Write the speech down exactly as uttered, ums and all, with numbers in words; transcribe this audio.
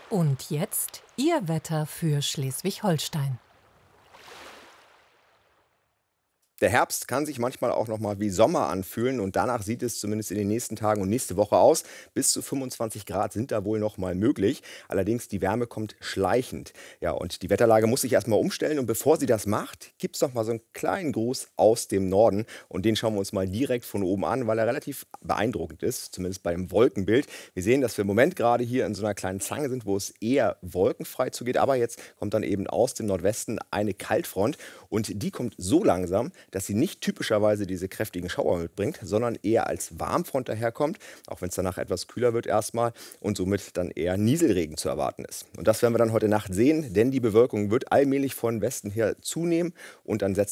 Und jetzt Ihr Wetter für Schleswig-Holstein. Der Herbst kann sich manchmal auch noch mal wie Sommer anfühlen und danach sieht es zumindest in den nächsten Tagen und nächste Woche aus. Bis zu fünfundzwanzig Grad sind da wohl noch mal möglich. Allerdings die Wärme kommt schleichend. Ja, und die Wetterlage muss sich erst mal umstellen und bevor sie das macht, gibt es noch mal so einen kleinen Gruß aus dem Norden und den schauen wir uns mal direkt von oben an, weil er relativ beeindruckend ist, zumindest beim Wolkenbild. Wir sehen, dass wir im Moment gerade hier in so einer kleinen Zange sind, wo es eher wolkenfrei zugeht, aber jetzt kommt dann eben aus dem Nordwesten eine Kaltfront und die kommt so langsam, dass sie nicht typischerweise diese kräftigen Schauer mitbringt, sondern eher als Warmfront daherkommt, auch wenn es danach etwas kühler wird erstmal und somit dann eher Nieselregen zu erwarten ist. Und das werden wir dann heute Nacht sehen, denn die Bewölkung wird allmählich von Westen her zunehmen und dann setzt